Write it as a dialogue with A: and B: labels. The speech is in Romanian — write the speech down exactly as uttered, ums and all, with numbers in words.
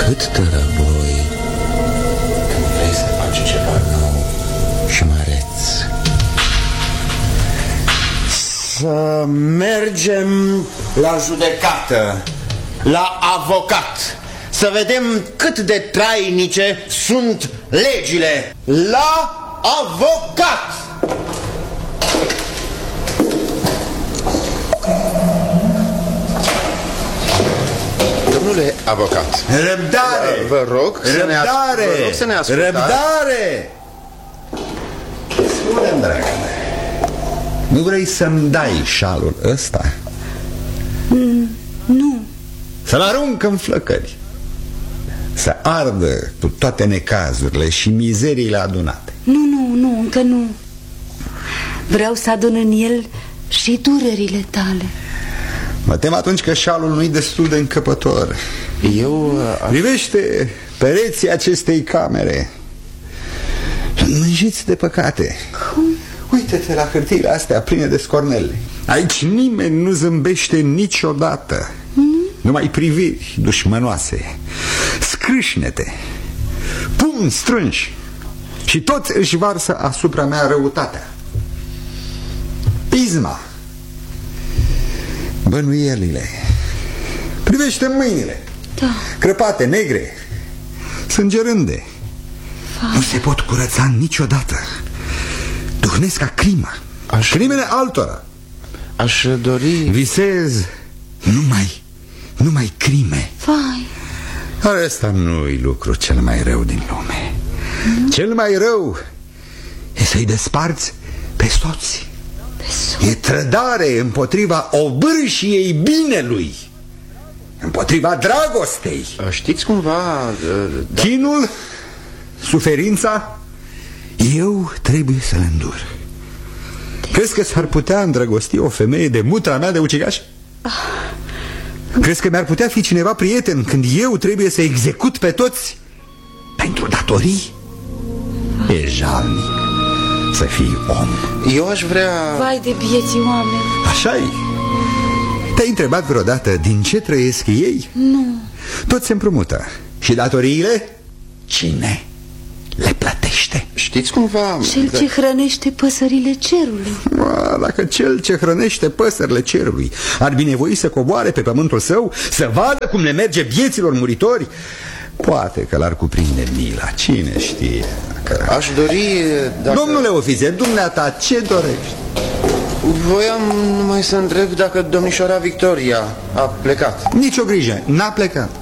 A: cât tărăboi când vrei să faci ceva nou și măreț. Să mergem la judecată, la avocat, să vedem cât de trainice sunt legile. La avocat!
B: Domnule avocat,
A: răbdare!
B: Vă rog să ne
A: răbdare!
B: Vă rog să ne ascultați.
A: Răbdare! Spune-mi, dragă mea, nu vrei să-mi dai șalul ăsta?
C: Mm, nu.
A: Să-l arunc în flăcări, să ardă cu toate necazurile și mizeriile adunate.
C: Nu, nu, nu, încă nu. Vreau să adun în el și durerile tale.
A: Mă tem atunci că șalul nu-i destul de încăpător.
B: Eu...
A: A... Privește pereții acestei camere, sunt mânjiți de păcate.
C: Cum?
A: Uite-te la hârtiile astea pline de scornele. Aici nimeni nu zâmbește niciodată. mm? Numai priviri dușmănoase, scrâșnete, pumni strânși, și toți își varsă asupra mea răutatea, pisma, bănuielile. Privește mâinile,
C: da.
A: Crăpate, negre, sângerânde.
C: Vai.
A: Nu se pot curăța niciodată. Duhnesc ca crima, Aș... crimele altora.
B: Aș dori...
A: Visez numai, numai crime.
C: Vai.
A: Dar ăsta nu-i lucru cel mai rău din lume. mm. Cel mai rău e să-i desparți pe soți.
C: Pe soți.
A: E trădare împotriva obârșiei binelui, împotriva dragostei.
B: Știți cumva...
A: Da. Chinul, suferința, eu trebuie să le îndur. Crezi că s-ar putea îndrăgosti o femeie de mutra mea de ucigaș? Ah. Crezi că mi-ar putea fi cineva prieten când eu trebuie să execut pe toți pentru datorii? Ah. E jalnic să fii om.
B: Eu aș vrea...
C: Vai de bieții oameni.
A: Așa-i. Te-ai întrebat vreodată din ce trăiesc ei?
C: Nu.
A: Toți se împrumută. Și datoriile? Cine le plătește?
B: Știți cumva...
C: Cel ce hrănește păsările cerului.
A: A, dacă cel ce hrănește păsările cerului ar binevoi să coboare pe pământul său, să vadă cum le merge vieților muritori, poate că l-ar cuprinde mila. Cine știe dacă...
B: Aș dori... Dacă...
A: Domnule ofițer, dumneata, ce dorești?
B: Voiam numai să întreb dacă domnișoara Victoria a plecat.
A: Nici o grijă, n-a plecat.